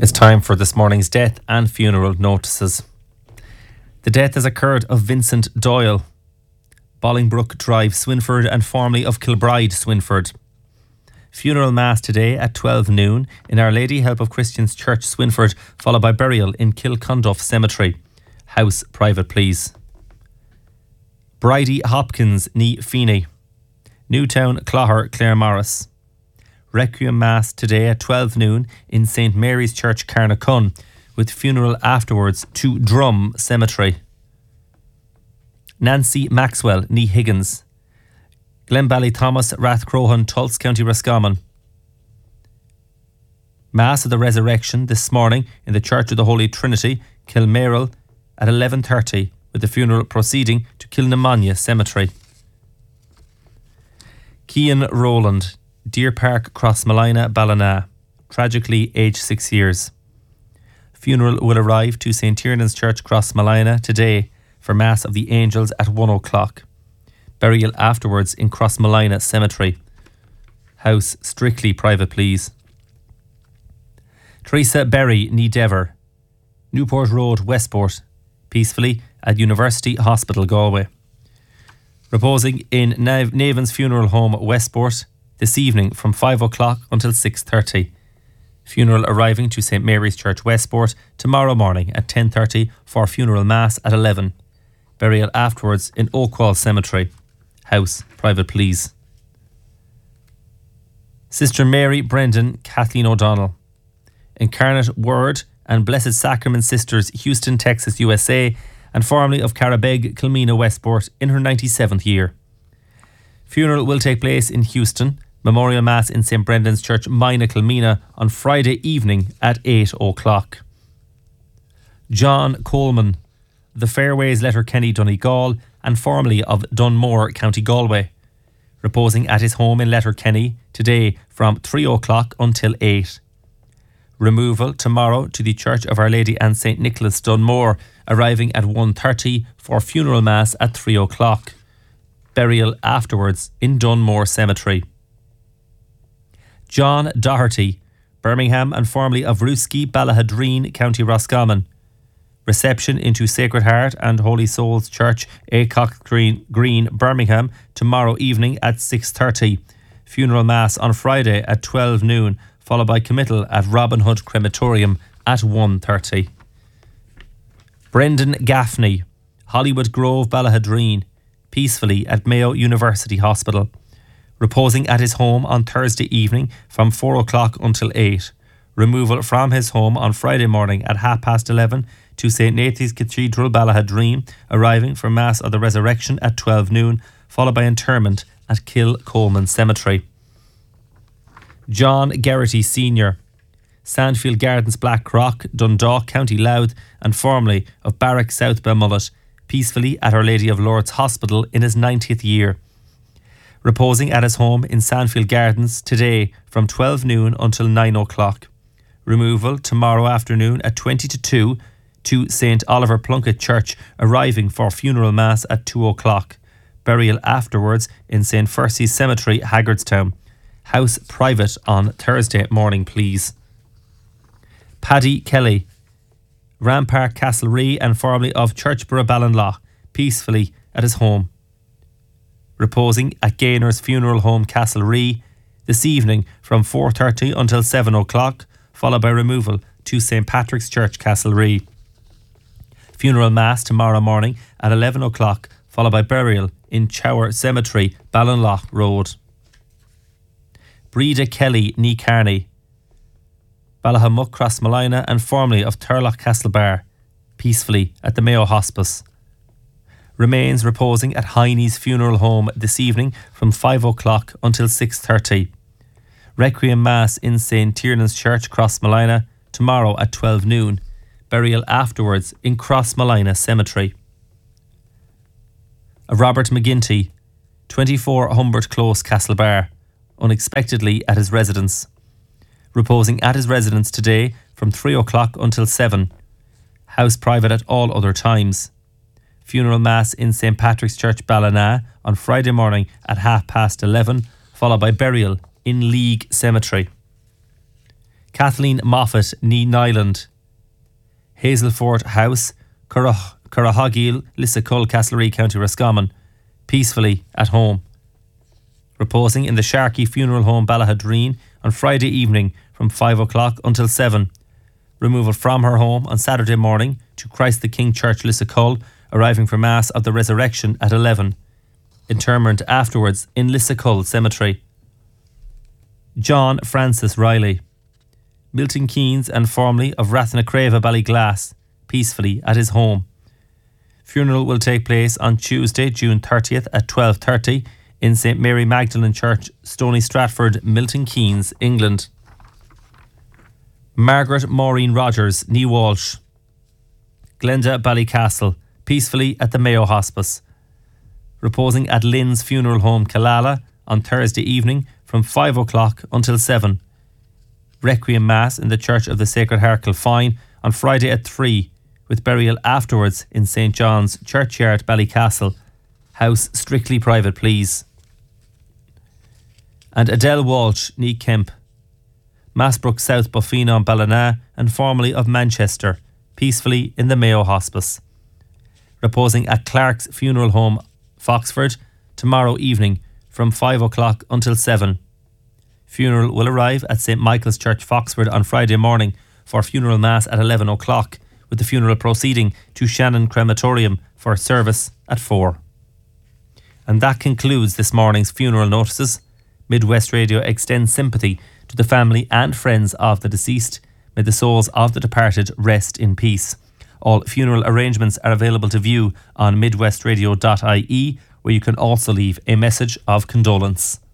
It's time for this morning's death and funeral notices. The death has occurred of Vincent Doyle, Bolingbroke Drive, Swinford, and formerly of Kilbride, Swinford. Funeral mass today at 12 noon in Our Lady Help of Christians Church, Swinford, followed by burial in Kilconduff Cemetery. House private, please. Bridie Hopkins, Ní Feeney. Newtown, Clogher, Claremorris. Requiem Mass today at 12 noon in St Mary's Church, Carnacun, with funeral afterwards to Drum Cemetery. Nancy Maxwell, Ní Higgins. Glenbally-Thomas, Rathcrohan, Tulse, County Roscommon. Mass of the Resurrection this morning in the Church of the Holy Trinity, Kilmeril, at 11:30, with the funeral proceeding to Kilnamanagh Cemetery. Cian Rowland, Deer Park, Crossmolina, Ballina, tragically aged 6 years. Funeral will arrive to St Tiernan's Church, Crossmolina, today for Mass of the Angels at 1 o'clock. Burial afterwards in Crossmolina Cemetery. House strictly private, please. Teresa Berry, Ní Dever. Newport Road, Westport, peacefully at University Hospital, Galway. Reposing in Navan's Funeral Home, Westport, this evening from 5 o'clock until 6:30. Funeral arriving to St Mary's Church, Westport, tomorrow morning at 10:30 for funeral mass at 11. Burial afterwards in Oakwall Cemetery. House private, please. Sister Mary Brendan, Kathleen O'Donnell. Incarnate Word and Blessed Sacrament Sisters, Houston, Texas, USA, and formerly of Carabeg, Kilmena, Westport, in her 97th year. Funeral will take place in Houston. Memorial Mass in St Brendan's Church, Mina, Kilmena, on Friday evening at 8 o'clock. John Coleman, The Fairways, Letterkenny, Donegal, and formerly of Dunmore, County Galway, reposing at his home in Letterkenny today from 3 o'clock until 8. Removal tomorrow to the Church of Our Lady and St Nicholas, Dunmore, arriving at 1:30 for funeral mass at 3 o'clock. Burial afterwards in Dunmore Cemetery. John Doherty, Birmingham, and formerly of Ruski, Ballahadreen, County Roscommon. Reception into Sacred Heart and Holy Souls Church, Acock Green, Birmingham, tomorrow evening at 6:30. Funeral Mass on Friday at 12 noon, followed by committal at Robin Hood Crematorium at 1:30. Brendan Gaffney, Hollywood Grove, Ballahadreen, peacefully at Mayo University Hospital. Reposing at his home on Thursday evening from 4 o'clock until 8. Removal from his home on Friday morning at 11:30 to St Nathan's Cathedral, Ballahadreen, arriving for Mass of the Resurrection at 12 noon, followed by interment at Kilcolman Cemetery. John Geraghty Sr., Sandfield Gardens, Blackrock, Dundalk, County Louth, and formerly of Barrack, South Belmullet, peacefully at Our Lady of Lourdes Hospital in his 90th year. Reposing at his home in Sandfield Gardens today from 12 noon until 9 o'clock. Removal tomorrow afternoon at 20 to 2 to St Oliver Plunkett Church, arriving for funeral mass at 2 o'clock. Burial afterwards in St Fercy's Cemetery, Haggardstown. House private on Thursday morning, please. Paddy Kelly, Rampart, Castlerea, and formerly of Churchborough, Ballinlough, peacefully at his home. Reposing at Gaynor's Funeral Home, Castlerea, this evening from 4:30 until 7 o'clock, followed by removal to St Patrick's Church, Castlerea. Funeral Mass tomorrow morning at 11 o'clock, followed by burial in Chower Cemetery, Ballinlough Road. Breda Kelly, Ní Carney, Ballahamuck, Crossmolina, and formerly of Turlough, Castlebar, peacefully at the Mayo Hospice. Remains reposing at Heine's Funeral Home this evening from 5 o'clock until 6:30. Requiem Mass in St Tiernan's Church, Crossmolina, tomorrow at 12 noon. Burial afterwards in Crossmolina Cemetery. Robert McGinty, 24 Humbert Close, Castlebar, unexpectedly at his residence. Reposing at his residence today from 3 o'clock until 7. House private at all other times. Funeral Mass in St Patrick's Church, Ballina, on Friday morning at 11:30, followed by burial in League Cemetery. Kathleen Moffat, ní Nyland. Hazelfort House, Currahogil, Lissacull, Castlereagh, County Roscommon, peacefully at home. Reposing in the Sharkey Funeral Home, Ballahadreen, on Friday evening from 5 o'clock until 7. Removal from her home on Saturday morning to Christ the King Church, Lissacull, arriving for Mass of the Resurrection at 11. Interment afterwards in Lissacull Cemetery. John Francis Riley. Milton Keynes and formerly of Rathnacreva, Ballyglass, peacefully at his home. Funeral will take place on Tuesday, June 30th at 12:30 in St Mary Magdalene Church, Stony Stratford, Milton Keynes, England. Margaret Maureen Rogers, ní Walsh. Glenda Ballycastle, peacefully at the Mayo Hospice. Reposing at Lynn's Funeral Home, Killala, on Thursday evening from 5 o'clock until 7. Requiem Mass in the Church of the Sacred Heart, Kilfine, on Friday at 3, with burial afterwards in St John's Churchyard, Ballycastle. House strictly private, please. And Adele Walsh, ní Kemp. Massbrook South, Buffina, Ballina, and formerly of Manchester, peacefully in the Mayo Hospice. Reposing at Clark's Funeral Home, Foxford, tomorrow evening from 5 o'clock until 7. Funeral will arrive at St Michael's Church, Foxford, on Friday morning for funeral mass at 11 o'clock, with the funeral proceeding to Shannon Crematorium for service at 4. And that concludes this morning's funeral notices. Midwest Radio extends sympathy to the family and friends of the deceased. May the souls of the departed rest in peace. All funeral arrangements are available to view on midwestradio.ie, where you can also leave a message of condolence.